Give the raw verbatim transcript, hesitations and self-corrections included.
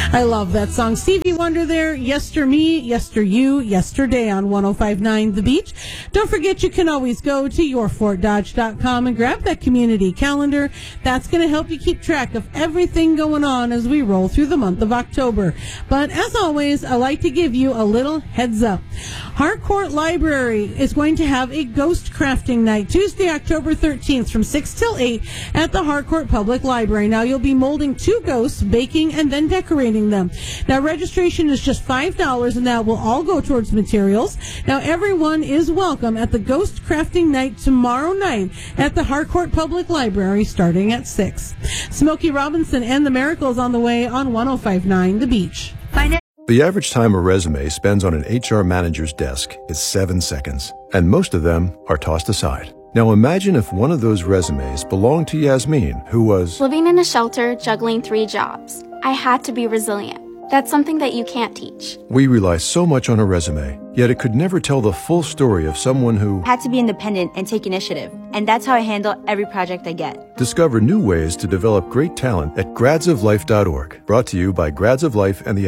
I love that song. Stevie Wonder there, Yester Me, Yester You, Yesterday on one oh five point nine The Beach. Don't forget you can always go to your fort dodge dot com and grab that community calendar. That's going to help you keep track of everything going on as we roll through the month of October. But as always, I like to give you a little heads up. Harcourt Library is going to have a ghost crafting night Tuesday, October thirteenth from six till eight at the Harcourt Public Library. Now you'll be molding two ghosts, baking, and then decorating them. Now registration is just five dollars and that will all go towards materials. Now everyone is welcome at the ghost crafting night tomorrow night at the Harcourt Public Library starting at six. Smokey Robinson and the Miracles on the way on one oh five point nine The Beach. The average time a resume spends on an H R manager's desk is seven seconds, and most of them are tossed aside. Now imagine if one of those resumes belonged to Yasmin, who was living in a shelter, juggling three jobs. I had to be resilient. That's something that you can't teach. We rely so much on a resume, yet it could never tell the full story of someone who had to be independent and take initiative. And that's how I handle every project I get. Discover new ways to develop great talent at grads of life dot org. Brought to you by Grads of Life and the